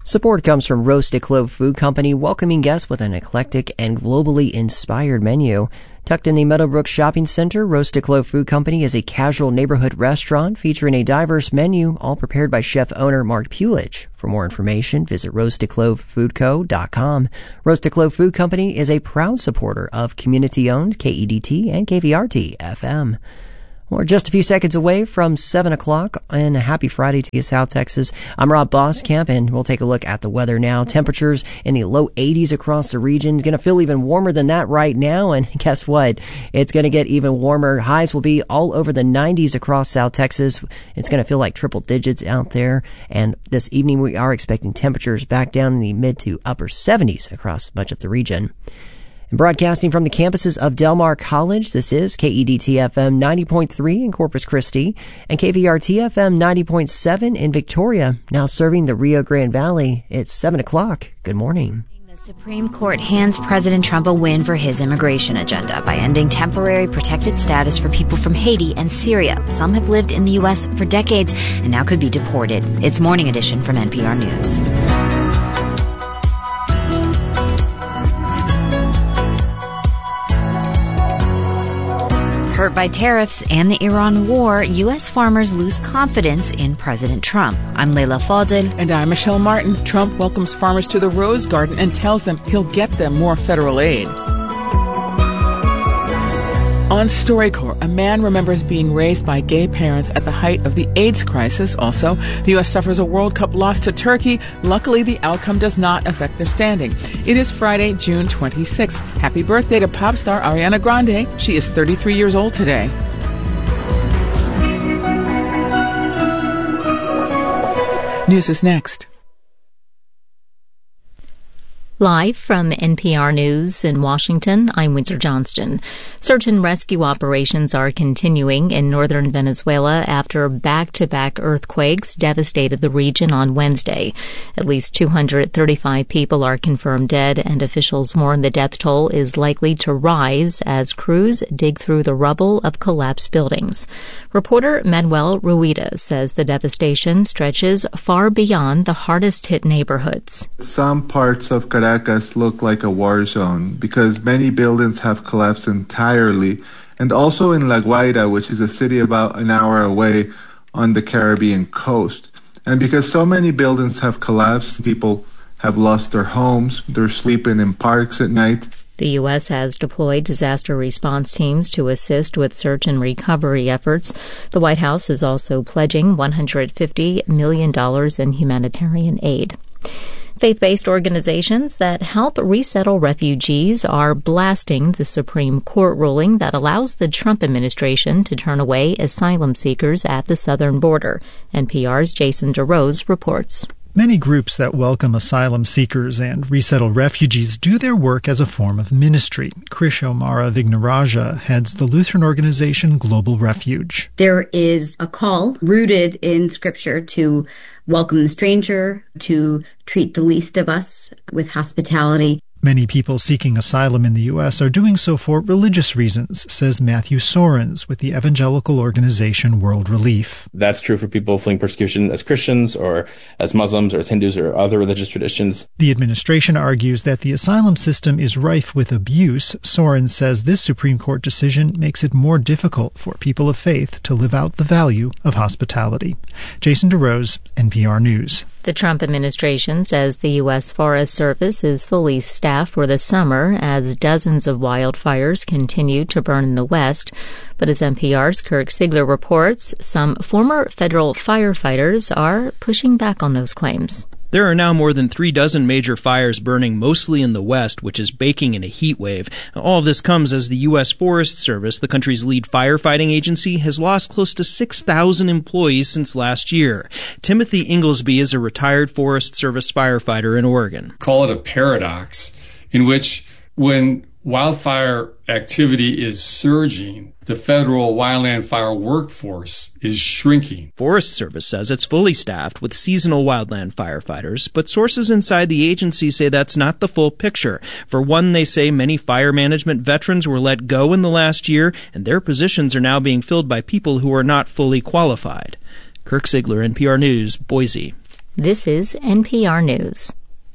Support comes from Roasted Clove Food Company, welcoming guests with an eclectic and globally inspired menu. Tucked in the Meadowbrook Shopping Center, Roasted Clove Food Company is a casual neighborhood restaurant featuring a diverse menu, all prepared by chef-owner Mark Pulich. For more information, visit roastedclovefoodco.com. Roasted Clove Food Company is a proud supporter of community-owned KEDT and KVRT-FM. We're just a few seconds away from 7 o'clock, and a happy Friday to you, South Texas. I'm Rob Boskamp, and we'll take a look at the weather now. Temperatures in the low 80s across the region. It's going to feel even warmer than that right now, and guess what? It's going to get even warmer. Highs will be all over the 90s across South Texas. It's going to feel like triple digits out there, and this evening we are expecting temperatures back down in the mid to upper 70s across much of the region. And broadcasting from the campuses of Del Mar College, this is KEDT-FM 90.3 in Corpus Christi and KVRT-FM 90.7 in Victoria, now serving the Rio Grande Valley. It's 7 o'clock. Good morning. The Supreme Court hands President Trump a win for his immigration agenda by ending temporary protected status for people from Haiti and Syria. Some have lived in the U.S. for decades and now could be deported. It's Morning Edition from NPR News. Hurt by tariffs and the Iran war, U.S. farmers lose confidence in President Trump. I'm Leila Fadel. And I'm Michelle Martin. Trump welcomes farmers to the Rose Garden and tells them he'll get them more federal aid. On StoryCorps, a man remembers being raised by gay parents at the height of the AIDS crisis. Also, the U.S. suffers a World Cup loss to Turkey. Luckily, the outcome does not affect their standing. It is Friday, June 26th. Happy birthday to pop star Ariana Grande. She is 33 years old today. News is next. Live from NPR News in Washington, I'm Windsor Johnston. Search and rescue operations are continuing in northern Venezuela after back-to-back earthquakes devastated the region on Wednesday. At least 235 people are confirmed dead, and officials warn the death toll is likely to rise as crews dig through the rubble of collapsed buildings. Reporter Manuel Rueda says the devastation stretches far beyond the hardest-hit neighborhoods. Some parts of Caracas look like a war zone because many buildings have collapsed entirely, and also in La Guaira, which is a city about an hour away on the Caribbean coast. And because so many buildings have collapsed, people have lost their homes, they're sleeping in parks at night. The U.S. has deployed disaster response teams to assist with search and recovery efforts. The White House is also pledging $150 million in humanitarian aid. Faith-based organizations that help resettle refugees are blasting the Supreme Court ruling that allows the Trump administration to turn away asylum seekers at the southern border. NPR's Jason DeRose reports. Many groups that welcome asylum seekers and resettle refugees do their work as a form of ministry. Krish O'Mara Vignaraja heads the Lutheran organization Global Refuge. There is a call rooted in Scripture to welcome the stranger, to treat the least of us with hospitality. Many people seeking asylum in the U.S. are doing so for religious reasons, says Matthew Sorens with the evangelical organization World Relief. That's true for people fleeing persecution as Christians or as Muslims or as Hindus or other religious traditions. The administration argues that the asylum system is rife with abuse. Sorens says this Supreme Court decision makes it more difficult for people of faith to live out the value of hospitality. Jason DeRose, NPR News. The Trump administration says the U.S. Forest Service is fully staffed for the summer as dozens of wildfires continue to burn in the West. But as NPR's Kirk Sigler reports, some former federal firefighters are pushing back on those claims. There are now more than 36 major fires burning mostly in the West, which is baking in a heat wave. All of this comes as the U.S. Forest Service, the country's lead firefighting agency, has lost close to 6,000 employees since last year. Timothy Inglesby is a retired Forest Service firefighter in Oregon. Call it a paradox in which when wildfire activity is surging, the federal wildland fire workforce is shrinking. Forest Service says it's fully staffed with seasonal wildland firefighters, but sources inside the agency say that's not the full picture. For one, they say many fire management veterans were let go in the last year, and their positions are now being filled by people who are not fully qualified. Kirk Sigler, NPR News, Boise. This is NPR News.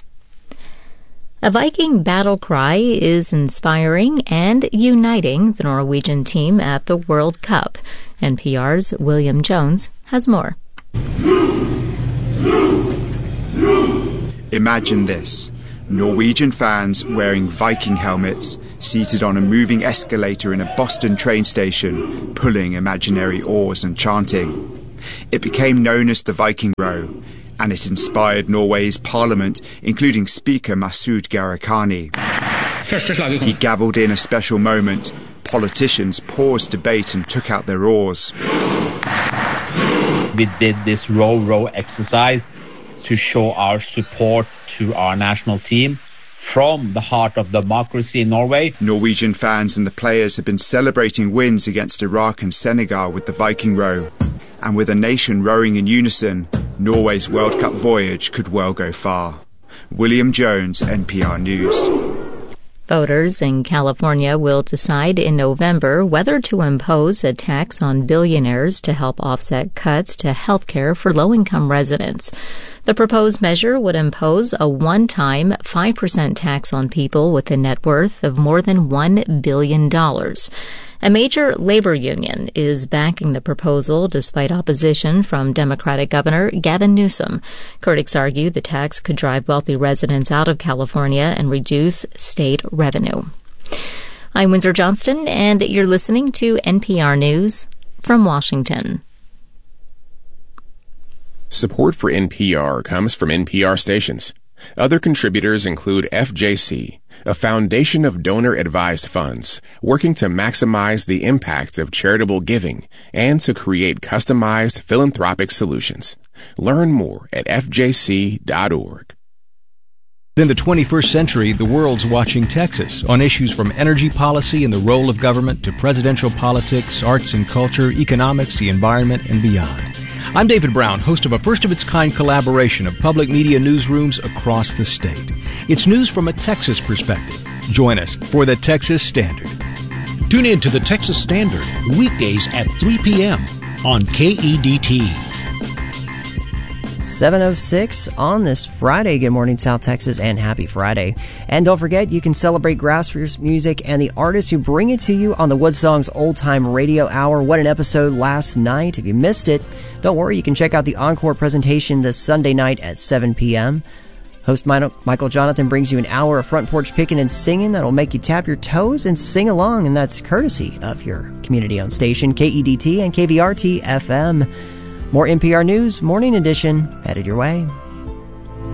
A Viking battle cry is inspiring and uniting the Norwegian team at the World Cup. NPR's William Jones has more. Imagine this. Norwegian fans wearing Viking helmets, seated on a moving escalator in a Boston train station, pulling imaginary oars and chanting. It became known as the Viking Row, and it inspired Norway's parliament, including Speaker Masud Gharahkhani. He gavelled in a special moment. Politicians paused debate and took out their oars. We did this row exercise to show our support to our national team from the heart of democracy in Norway. Norwegian fans and the players have been celebrating wins against Iraq and Senegal with the Viking Row. And with a nation rowing in unison, Norway's World Cup voyage could well go far. William Jones, NPR News. Voters in California will decide in November whether to impose a tax on billionaires to help offset cuts to health care for low-income residents. The proposed measure would impose a one-time 5% tax on people with a net worth of more than $1 billion. A major labor union is backing the proposal despite opposition from Democratic Governor Gavin Newsom. Critics argue the tax could drive wealthy residents out of California and reduce state revenue. I'm Windsor Johnston, and you're listening to NPR News from Washington. Support for NPR comes from NPR stations. Other contributors include FJC, a foundation of donor-advised funds working to maximize the impact of charitable giving and to create customized philanthropic solutions. Learn more at fjc.org. In the 21st century, the world's watching Texas on issues from energy policy and the role of government to presidential politics, arts and culture, economics, the environment, and beyond. I'm David Brown, host of a first-of-its-kind collaboration of public media newsrooms across the state. It's news from a Texas perspective. Join us for the Texas Standard. Tune in to the Texas Standard, weekdays at 3 p.m. on KEDT. 7:06 on this Friday. Good morning, South Texas, and happy Friday. And don't forget, you can celebrate grassroots music and the artists who bring it to you on the Woodsong's Old Time Radio Hour. What an episode last night. If you missed it, don't worry, you can check out the encore presentation this Sunday night at 7 p.m. Host Michael Jonathan brings you an hour of front porch picking and singing that'll make you tap your toes and sing along, and that's courtesy of your community-owned station, KEDT and KVRT FM. More NPR News, Morning Edition, headed your way.